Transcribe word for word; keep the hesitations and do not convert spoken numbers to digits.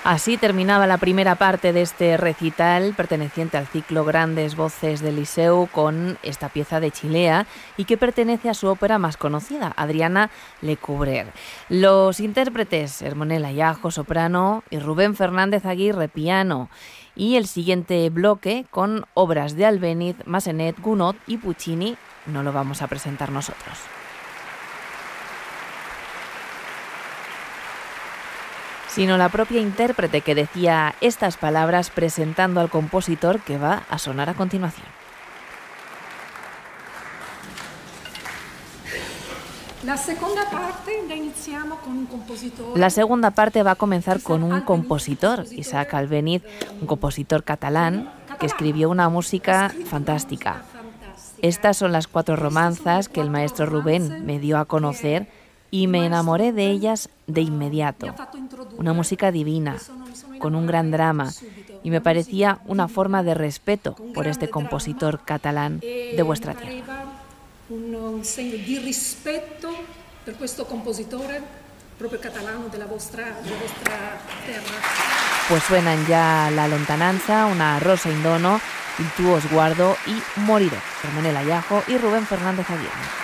Así terminaba la primera parte de este recital perteneciente al ciclo Grandes Voces del Liceu con esta pieza de Chilea y que pertenece a su ópera más conocida, Adriana Lecouvreur. Los intérpretes, Hermonela Iajo, soprano, y Rubén Fernández Aguirre, piano. Y el siguiente bloque con obras de Albéniz, Massenet, Gounod y Puccini no lo vamos a presentar nosotros. Sino la propia intérprete que decía estas palabras presentando al compositor que va a sonar a continuación. La segunda parte la iniciamos con un compositor. La segunda parte va a comenzar con un compositor, Isaac Albéniz, un compositor catalán que escribió una música fantástica. Estas son las cuatro romanzas que el maestro Rubén me dio a conocer y me enamoré de ellas de inmediato. Una música divina, con un gran drama, y me parecía una forma de respeto por este compositor catalán de vuestra tierra. Un segno di rispetto per questo compositore proprio catalano della vostra, della vostra terra. Pues suenan ya La lontananza, Una rosa in dono, Il tuo sguardo y Moriré, Hermonela Iajo y Rubén Fernández Aguirre.